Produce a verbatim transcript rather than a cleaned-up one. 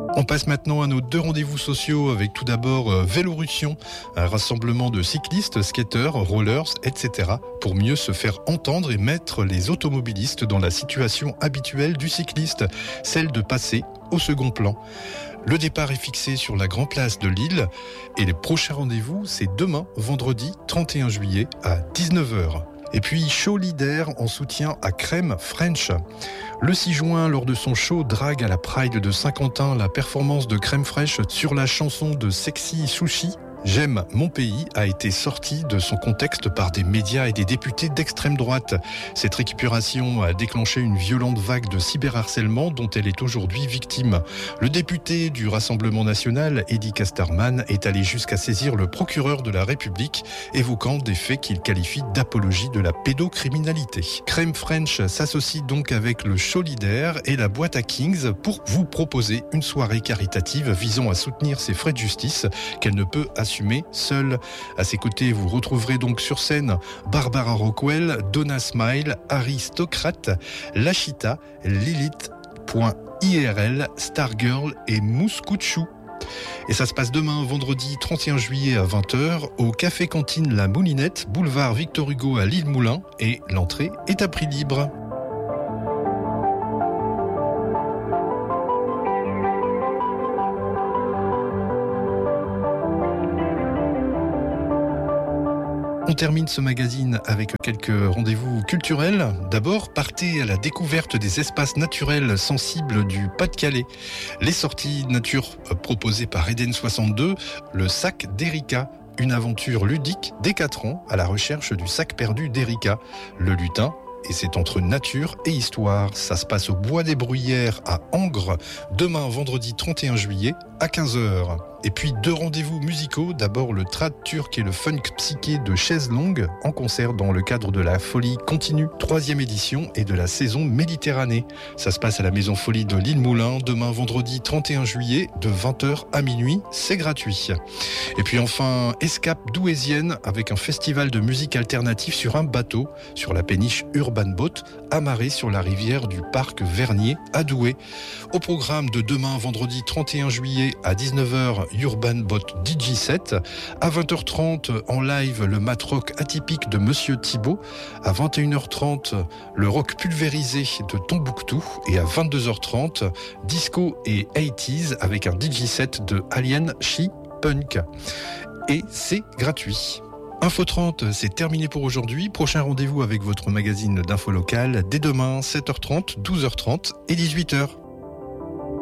On passe maintenant à nos deux rendez-vous sociaux avec tout d'abord euh, Vélorussion, un rassemblement de cyclistes, skateurs, rollers, et cetera pour mieux se faire entendre et mettre les automobilistes dans la situation habituelle du cycliste, celle de passer au second plan. Le départ est fixé sur la Grand Place de Lille et les prochains rendez-vous, c'est demain, vendredi trente et un juillet à dix-neuf heures. Et puis, show leader en soutien à Crème French. Le six juin, lors de son show Drag à la Pride de Saint-Quentin, la performance de Crème Fraîche sur la chanson de Sexy Sushi, J'aime mon pays, a été sortie de son contexte par des médias et des députés d'extrême droite. Cette récupération a déclenché une violente vague de cyberharcèlement dont elle est aujourd'hui victime. Le député du Rassemblement national, Eddy Casterman, est allé jusqu'à saisir le procureur de la République, évoquant des faits qu'il qualifie d'apologie de la pédocriminalité. Crème French s'associe donc avec le Show Leader et la boîte à Kings pour vous proposer une soirée caritative visant à soutenir ses frais de justice qu'elle ne peut assumer seule. À ses côtés, vous retrouverez donc sur scène Barbara Rockwell, Donna Smile, Aristocrate, Lachita, Lilith.irl, Stargirl et Mouskouchou. Et ça se passe demain, vendredi trente et un juillet à vingt heures, au Café Cantine La Moulinette, boulevard Victor Hugo à Lille-Moulin, et l'entrée est à prix libre. On termine ce magazine avec quelques rendez-vous culturels. D'abord, partez à la découverte des espaces naturels sensibles du Pas-de-Calais. Les sorties nature proposées par Eden soixante-deux, le sac d'Erika. Une aventure ludique dès quatre ans à la recherche du sac perdu d'Erika, le lutin. Et c'est entre nature et histoire. Ça se passe au Bois des Bruyères à Angres, demain vendredi trente et un juillet à quinze heures. Et puis deux rendez-vous musicaux, d'abord le trad turc et le funk psyché de Chaise Longue en concert dans le cadre de la Folie Continue, troisième édition et de la saison Méditerranée. Ça se passe à la Maison Folie de Lille-Moulin, demain vendredi trente et un juillet de vingt heures à minuit, c'est gratuit. Et puis enfin, escape douaisienne avec un festival de musique alternative sur un bateau, sur la péniche Urban Boat, amarré sur la rivière du parc Vernier à Douai. Au programme de demain vendredi trente et un juillet à dix-neuf heures, Urban Boat D J set. À vingt heures trente, en live, le mat rock atypique de Monsieur Thibault. À vingt et une heures trente, le rock pulvérisé de Tombouctou. Et à vingt-deux heures trente, disco et eighties avec un D J set de Alien She Punk. Et c'est gratuit. Info trente, c'est terminé pour aujourd'hui. Prochain rendez-vous avec votre magazine d'info locale dès demain, sept heures trente, douze heures trente et dix-huit heures.